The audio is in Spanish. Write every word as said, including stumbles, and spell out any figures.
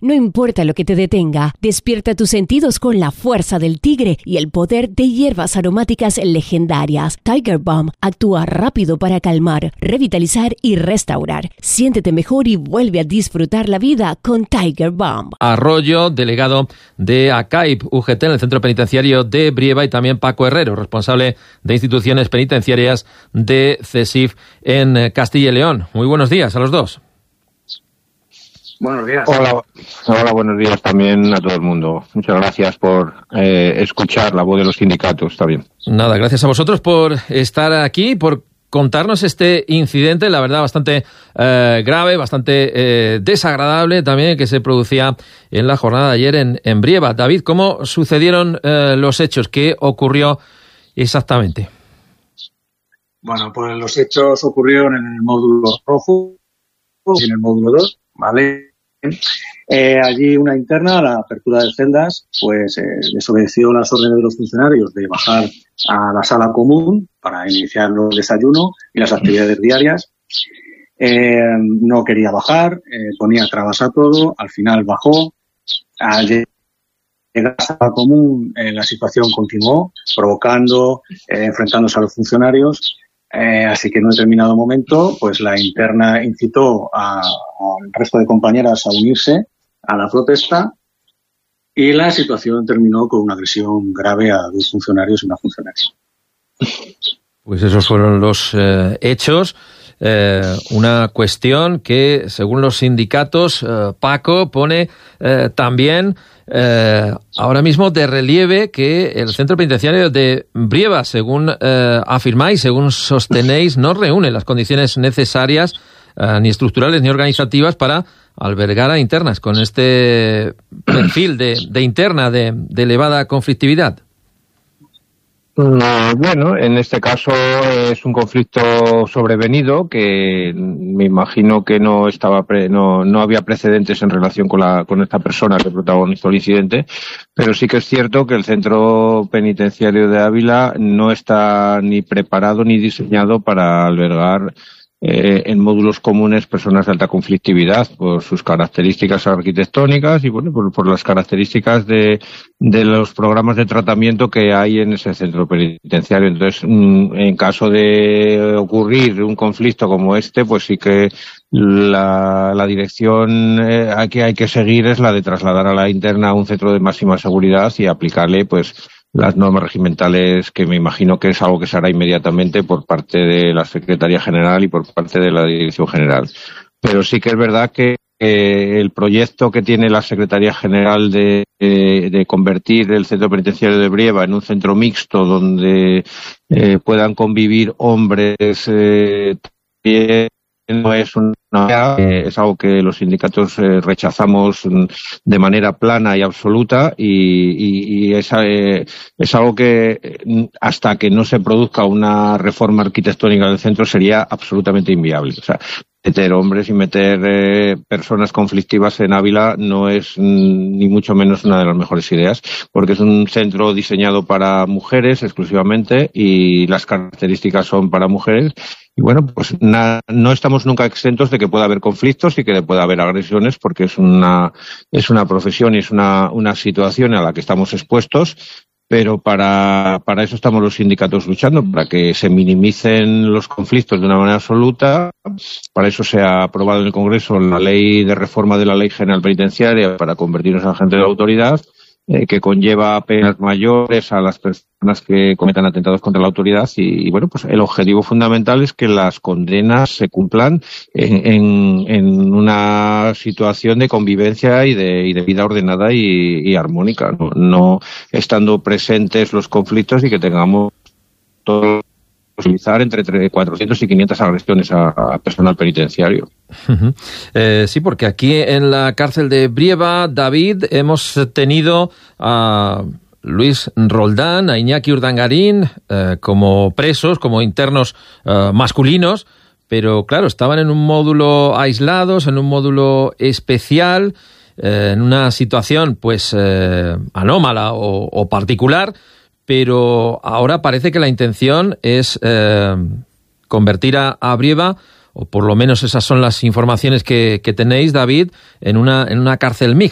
No importa lo que te detenga, despierta tus sentidos con la fuerza del tigre y el poder de hierbas aromáticas legendarias. Tiger Balm actúa rápido para calmar, revitalizar y restaurar. Siéntete mejor y vuelve a disfrutar la vida con Tiger Balm. Arroyo, delegado de ACAIP U G T en el Centro Penitenciario de Brieva, y también Paco Herrero, responsable de instituciones penitenciarias de CESIF en Castilla y León. Muy buenos días a los dos. Buenos días. Hola, hola, buenos días también a todo el mundo. Muchas gracias por eh, escuchar la voz de los sindicatos. Está bien. Nada, gracias a vosotros por estar aquí, por contarnos este incidente, la verdad, bastante eh, grave, bastante eh, desagradable también, que se producía en la jornada de ayer en, en Brieva. David, ¿cómo sucedieron eh, los hechos? ¿Qué ocurrió exactamente? Bueno, pues los hechos ocurrieron en el módulo rojo y en el módulo dos, ¿vale? Eh, allí una interna, a la apertura de celdas, pues eh, desobedeció las órdenes de los funcionarios de bajar a la sala común para iniciar los desayunos y las actividades diarias. Eh, no quería bajar, eh, ponía trabas a todo, al final bajó. Al llegar a la sala común, eh, la situación continuó, provocando, eh, enfrentándose a los funcionarios. Eh, así que en un determinado momento, pues la interna incitó a, al resto de compañeras a unirse a la protesta y la situación terminó con una agresión grave a dos funcionarios y una funcionaria. Pues esos fueron los eh, hechos. Eh, una cuestión que, según los sindicatos, eh, Paco pone eh, también eh, ahora mismo de relieve que el Centro Penitenciario de Brieva, según eh, afirmáis, según sostenéis, no reúne las condiciones necesarias, eh, ni estructurales ni organizativas, para albergar a internas con este perfil de, de interna de, de elevada conflictividad. Bueno, en este caso es un conflicto sobrevenido que me imagino que no estaba pre, no no había precedentes en relación con la con esta persona que protagonizó el incidente, pero sí que es cierto que el Centro Penitenciario de Ávila no está ni preparado ni diseñado para albergar Eh, en módulos comunes personas de alta conflictividad por sus características arquitectónicas y bueno por, por las características de, de los programas de tratamiento que hay en ese centro penitenciario. Entonces, en caso de ocurrir un conflicto como este, pues sí que la, la dirección eh, que hay que seguir es la de trasladar a la interna a un centro de máxima seguridad y aplicarle pues las normas regimentales, que me imagino que es algo que se hará inmediatamente por parte de la Secretaría General y por parte de la Dirección General. Pero sí que es verdad que eh, el proyecto que tiene la Secretaría General de, de, de convertir el Centro Penitenciario de Brieva en un centro mixto donde eh, puedan convivir hombres eh, también, no es una eh, es algo que los sindicatos eh, rechazamos de manera plana y absoluta y, y, y es, eh, es algo que eh, hasta que no se produzca una reforma arquitectónica del centro sería absolutamente inviable. O sea, meter hombres y meter eh, personas conflictivas en Ávila no es mm, ni mucho menos una de las mejores ideas, porque es un centro diseñado para mujeres exclusivamente y las características son para mujeres. Y bueno, pues na, no estamos nunca exentos de que pueda haber conflictos y que pueda haber agresiones, porque es una es una profesión y es una una situación a la que estamos expuestos, pero para para eso estamos los sindicatos luchando, para que se minimicen los conflictos de una manera absoluta. Para eso se ha aprobado en el Congreso la ley de reforma de la Ley General Penitenciaria para convertirnos en agentes de la autoridad, eh, que conlleva penas mayores a las personas que cometan atentados contra la autoridad y, y bueno, pues el objetivo fundamental es que las condenas se cumplan en, en, en una situación de convivencia y de, y de vida ordenada y, y armónica, ¿no? No estando presentes los conflictos y que tengamos todo utilizar entre cuatrocientas y quinientas agresiones a, a personal penitenciario. Uh-huh. Eh, sí, porque aquí en la cárcel de Brieva, David, hemos tenido a Luis Roldán, a Iñaki Urdangarín eh, como presos, como internos eh, masculinos, pero claro, estaban en un módulo aislados, en un módulo especial, eh, en una situación pues eh, anómala o, o particular, pero ahora parece que la intención es eh, convertir a, a Brieva, o por lo menos esas son las informaciones que, que tenéis, David, en una, en una cárcel mixta.